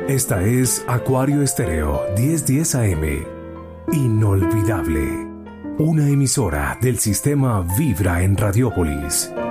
Esta es Acuario Estéreo 1010 AM. Inolvidable. Una emisora del sistema Vibra en Radiópolis.